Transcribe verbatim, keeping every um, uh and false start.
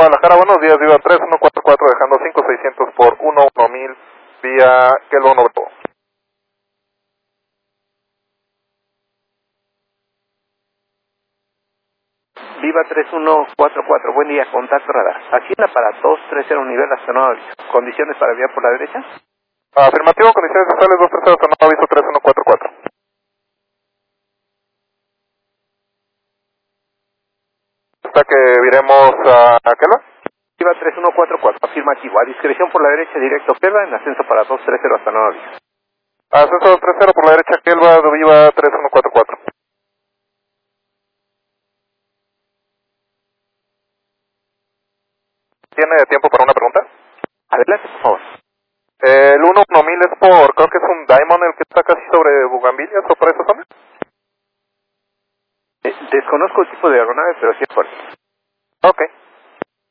Guadalajara, buenos días, Viva tres uno cuatro cuatro, dejando cinco seiscientos por uno uno mil, vía Kelva uno Bravo. Viva tres uno cuatro cuatro, buen día, contacto radar. Aquí en la para dos treinta nivel hasta nuevo aviso. ¿Condiciones para viar por la derecha? Afirmativo, condiciones visuales dos treinta hasta nuevo aviso tres uno cuatro cuatro. Hasta que viremos a Kelva. Viva tres uno cuatro cuatro, afirmativo. A discreción por la derecha, directo Kelva, en ascenso para dos treinta hasta nuevo aviso. Ascenso dos treinta por la derecha, Kelva, Viva tres uno cuatro cuatro. ¿Tiene tiempo para una pregunta? Adelante, por favor. Eh, el uno uno mil es por, creo que es un Diamond el que está casi sobre Bugambilias o por esa zona. Eh, desconozco el tipo de aeronave, pero sí es fuerte. Ok.